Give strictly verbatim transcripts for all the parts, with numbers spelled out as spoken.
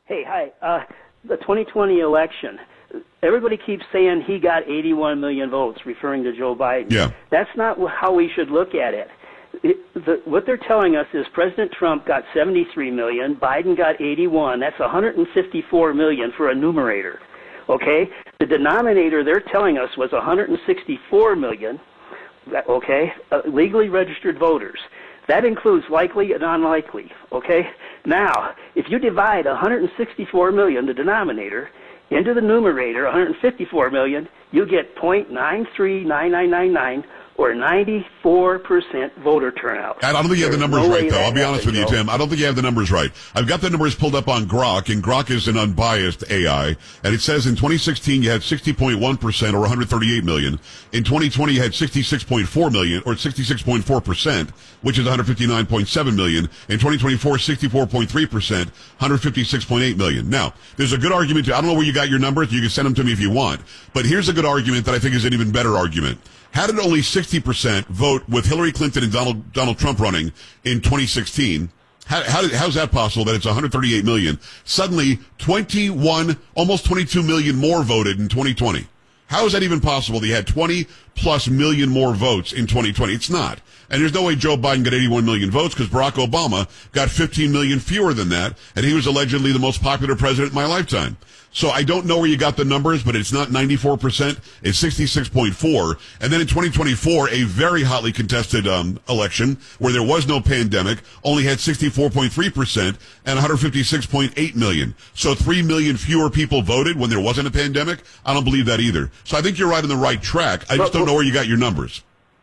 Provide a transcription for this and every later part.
Hey, hi. Uh, the twenty twenty election, everybody keeps saying he got eighty-one million votes, referring to Joe Biden. Yeah. That's not how we should look at it. It the, what they're telling us is President Trump got seventy-three million, Biden got eighty-one. That's one hundred fifty-four million for a numerator. Okay? The denominator they're telling us was one hundred sixty-four million, okay, uh, legally registered voters. That includes likely and unlikely, okay? Now, if you divide one hundred sixty-four million, the denominator, into the numerator, one hundred fifty-four million, you get zero point nine three nine nine nine nine, or ninety-four percent voter turnout. I don't think you have the There's numbers no right, way though. that I'll be honest happened, with you, Joe. Tim. I don't think you have the numbers right. I've got the numbers pulled up on Grok, and Grok is an unbiased A I, and it says in twenty sixteen you had sixty point one percent, or one hundred thirty-eight million. In twenty twenty you had sixty-six point four million, or sixty-six point four percent, which is one hundred fifty-nine point seven million. In twenty twenty-four, sixty-four point three percent, one hundred fifty-six point eight million. Now, there's a good argument to, I don't know where you got your numbers, you can send them to me if you want, but here's a good argument that I think is an even better argument. How did only sixty percent vote with Hillary Clinton and Donald Donald Trump running in twenty sixteen? How, how did, how's that possible that it's one hundred thirty-eight million? Suddenly, twenty-one, almost twenty-two million more voted in twenty twenty. How is that even possible? They had twenty plus million more votes in twenty twenty. It's not. And there's no way Joe Biden got eighty-one million votes because Barack Obama got fifteen million fewer than that, and he was allegedly the most popular president in my lifetime. So I don't know where you got the numbers, but it's not ninety-four percent. It's sixty-six point four. And then in twenty twenty-four, a very hotly contested um, election where there was no pandemic, only had sixty-four point three percent and one hundred fifty-six point eight million. So three million fewer people voted when there wasn't a pandemic? I don't believe that either. So I think you're right on the right track. I just don't know where you got your numbers.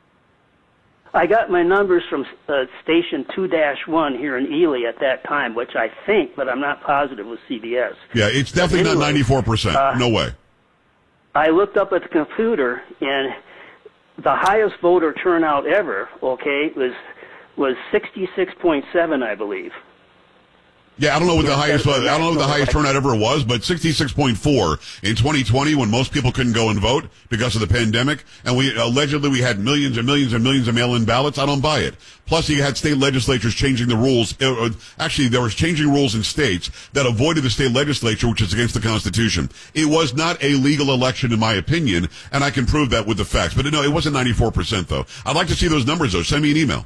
I got my numbers from uh, station two dash one here in Ely at that time, which I think, but I'm not positive, was C B S. Yeah, it's definitely anyway, not ninety-four percent. Uh, no way. I looked up at the computer, and the highest voter turnout ever, okay, was was sixty-six point seven, I believe. Yeah, I don't know what the highest was. I don't know what the highest turnout ever was, but sixty-six point four in twenty twenty when most people couldn't go and vote because of the pandemic, and we allegedly we had millions and millions and millions of mail-in ballots. I don't buy it. Plus, you had state legislatures changing the rules. Actually, there was changing rules in states that avoided the state legislature, which is against the Constitution. It was not a legal election, in my opinion, and I can prove that with the facts. But no, it wasn't ninety-four percent, though. I'd like to see those numbers, though. Send me an email.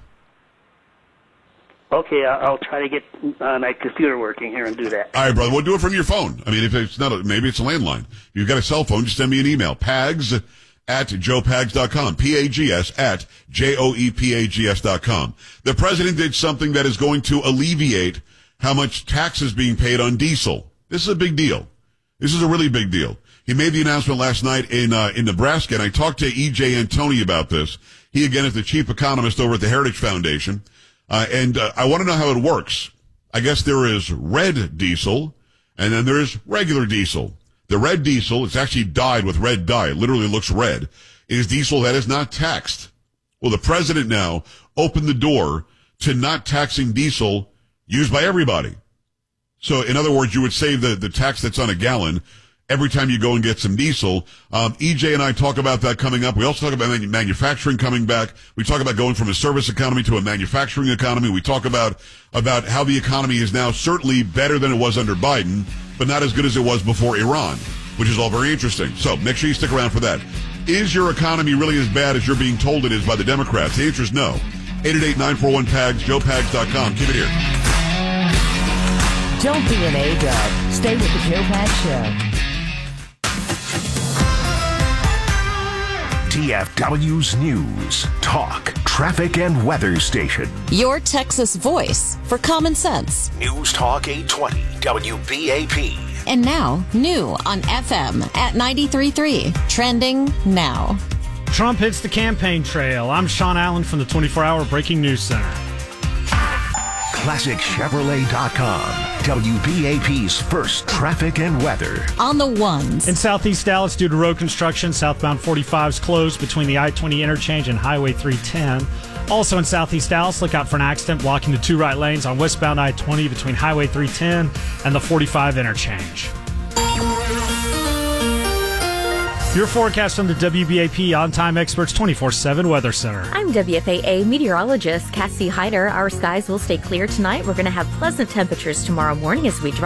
Okay, I'll try to get uh, my computer working here and do that. All right, brother. We'll do it from your phone. I mean, if it's not, a, maybe it's a landline. If you've got a cell phone, just send me an email. Pags at joe pags dot com. P A G S at J O E P A G S dot com. The president did something that is going to alleviate how much tax is being paid on diesel. This is a big deal. This is a really big deal. He made the announcement last night in uh, in Nebraska, and I talked to E J Antoni about this. He, again, is the chief economist over at the Heritage Foundation. Uh, and uh, I want to know how it works. I guess there is red diesel, and then there is regular diesel. The red diesel, it's actually dyed with red dye. It literally looks red. It is diesel that is not taxed. Well, the president now opened the door to not taxing diesel used by everybody. So, in other words, you would save the, the tax that's on a gallon every time you go and get some diesel. Um, E J and I talk about that coming up. We also talk about manu- manufacturing coming back. We talk about going from a service economy to a manufacturing economy. We talk about, about how the economy is now certainly better than it was under Biden, but not as good as it was before Iran, which is all very interesting. So make sure you stick around for that. Is your economy really as bad as you're being told it is by the Democrats? The answer is no. eight eight eight, nine four one, P A G S, joe pags dot com. Keep it here. Don't be an A-dub. Stay with the Joe Pags Show. T F W's News, Talk, Traffic, and Weather Station. Your Texas voice for common sense. News Talk eight twenty W B A P. And now, new on F M at ninety-three point three. Trending now. Trump hits the campaign trail. I'm Sean Allen from the twenty-four hour Breaking News Center. Classic Chevrolet dot com. W B A P's first traffic and weather. On the ones. In southeast Dallas, due to road construction, southbound forty-five is closed between the I twenty interchange and Highway three ten. Also in southeast Dallas, look out for an accident blocking the two right lanes on westbound I twenty between Highway three ten and the forty-five interchange. Your forecast from the W B A P On-Time Experts twenty-four seven Weather Center. I'm W F A A meteorologist Cassie Hyder. Our skies will stay clear tonight. We're going to have pleasant temperatures tomorrow morning as we drop.